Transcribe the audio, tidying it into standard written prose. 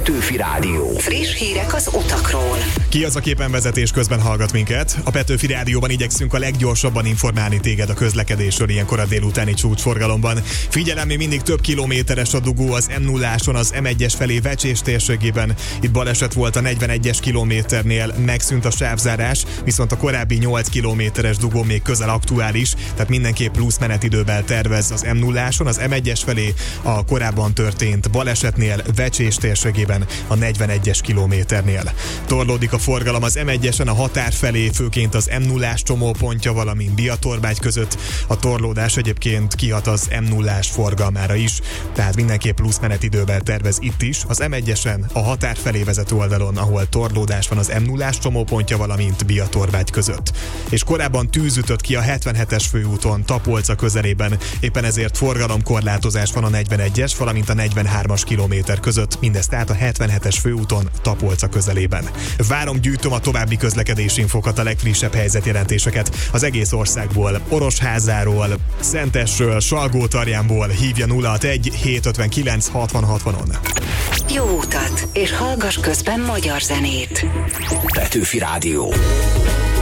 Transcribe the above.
Petőfi Rádió. Friss hírek az utakról. Ki az, a képen vezetés közben hallgat minket? A Petőfi Rádióban igyekszünk a leggyorsabban informálni téged a közlekedésről ilyenkor a délutáni csúcsforgalomban. Figyelem, még mindig több kilométeres a dugó az M0-áson, az M1-es felé Vecsés térségében. Itt baleset volt a 41-es kilométernél, megszűnt a sávzárás, viszont a korábbi 8 kilométeres dugó még közel aktuális, tehát mindenképp plusz menetidővel tervez az M0-áson, az M1-es felé a korábban történt balesetnél Vecsés térségében a 41-es kilométernél. Torlódik a forgalom az M1-esen a határ felé, főként az M0-ás csomópontja, valamint Biatorbágy között. A torlódás egyébként kihat az M0-ás forgalmára is, tehát mindenképp plusz menetidővel tervez itt is, az M1-esen a határ felé vezető oldalon, ahol torlódás van az M0-ás csomópontja, valamint Biatorbágy között. És korábban tűz ütött ki a 77-es főúton Tapolca közelében, éppen ezért forgalomkorlátozás van a 41-es, valamint a 43-as kilométer között, mindez tehát a 77-es főúton Tapolca közelében. Várom, gyűjtöm a további közlekedési infokat, a legfrissebb helyzetjelentéseket az egész országból, Orosházáról, Szentesről, Salgótarjánból. Hívja 061 759 6060-on. Jó utat, és hallgass közben magyar zenét. Petőfi Rádió.